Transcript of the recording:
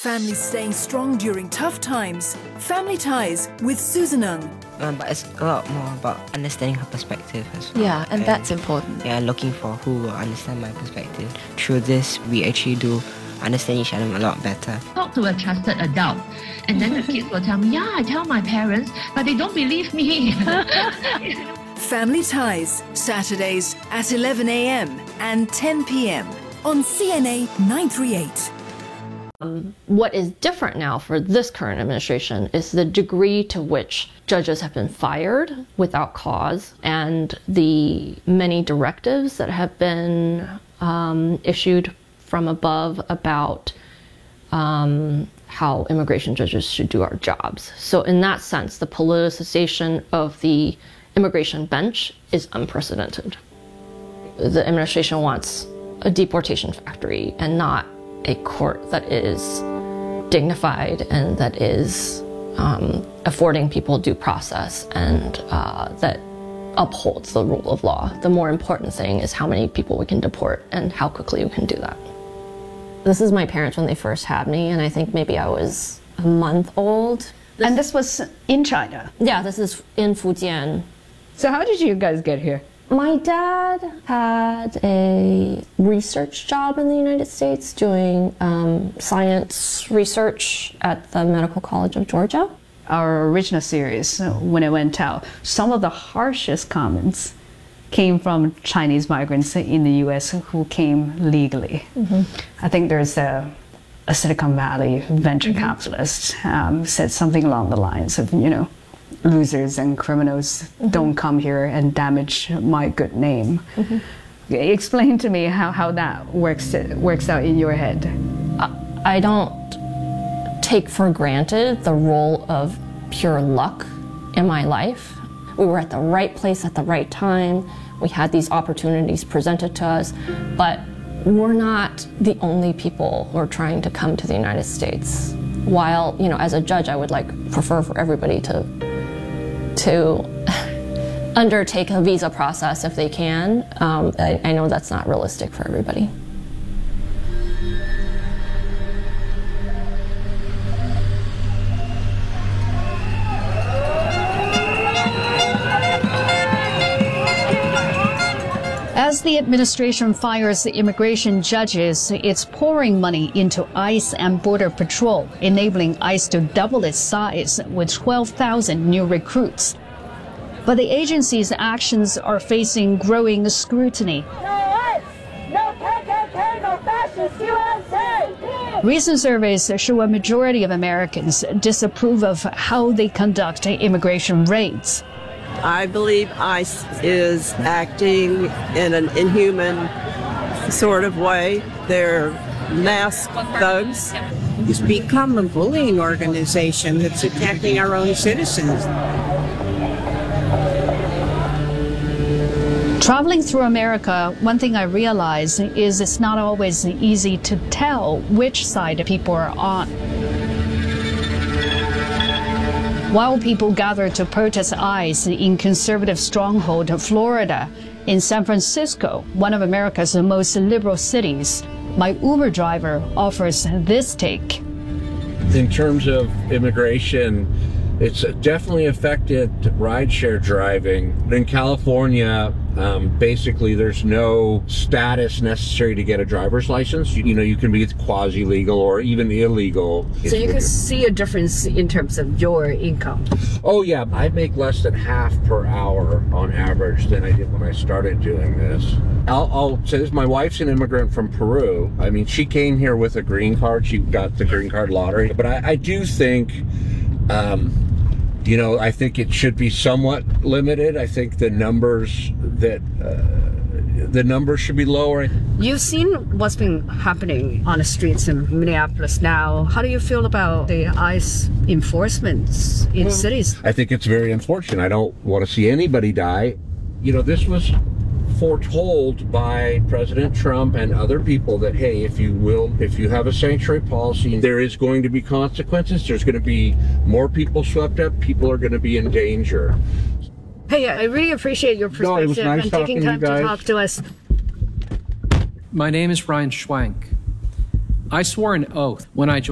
Families staying strong during tough times. Family Ties with Susan Ng. But it's a lot more about understanding her perspective as well. Yeah, and that's important. Yeah, looking for who will understand my perspective. Through this, we actually do understand each other a lot better. Talk to a trusted adult, and then the kids will tell me, yeah, I tell my parents, but they don't believe me. Family Ties, Saturdays at 11 a.m. and 10 p.m. on CNA 938. What is different now for this current administration is the degree to which judges have been fired without cause and the many directives that have been issued from above about how immigration judges should do our jobs. So in that sense, the politicization of the immigration bench is unprecedented. The administration wants a deportation factory and not a court that is dignified and that is affording people due process and that upholds the rule of law. The more important thing is how many people we can deport and how quickly we can do that. This is my parents when they first had me, and I think maybe I was a month old. And this was in China? Yeah, this is in Fujian. So how did you guys get here? My dad had a research job in the United States doing science research at the Medical College of Georgia. Our original series, when it went out, some of the harshest comments came from Chinese migrants in the US who came legally. Mm-hmm. I think there's a Silicon Valley venture capitalist said something along the lines of, losers and criminals don't come here and damage my good name. Explain to me how that works out in your head. I don't take for granted the role of pure luck in my life. We were at the right place at the right time. We had these opportunities presented to us, but we're not the only people who are trying to come to the United States. While, as a judge, I would prefer for everybody to undertake a visa process if they can. I know that's not realistic for everybody. As the administration fires the immigration judges, it's pouring money into ICE and Border Patrol, enabling ICE to double its size with 12,000 new recruits. But the agency's actions are facing growing scrutiny. No ICE! No KKK! No fascist USA! Recent surveys show a majority of Americans disapprove of how they conduct immigration raids. I believe ICE is acting in an inhuman sort of way. They're masked thugs. It's become a bullying organization that's attacking our own citizens. Traveling through America, one thing I realize is it's not always easy to tell which side people are on. While people gather to protest ICE in conservative stronghold Florida, in San Francisco, one of America's most liberal cities, my Uber driver offers this take. In terms of immigration, it's definitely affected rideshare driving. In California, basically there's no status necessary to get a driver's license. You can be quasi-legal or even illegal. So you can see a difference in terms of your income? Oh yeah, I make less than half per hour on average than I did when I started doing this. I'll say this, my wife's an immigrant from Peru. I mean, she came here with a green card. She got the green card lottery. But I do think I think it should be somewhat limited. I think the numbers should be lower. You've seen what's been happening on the streets in Minneapolis now. How do you feel about the ICE enforcements in cities? I think it's very unfortunate. I don't want to see anybody die. This was foretold by President Trump and other people that, hey, if you have a sanctuary policy, there is going to be consequences. There's going to be more people swept up. People are going to be in danger. Hey, I really appreciate your perspective it was nice and taking time to talk to us. My name is Ryan Schwank. I swore an oath when I joined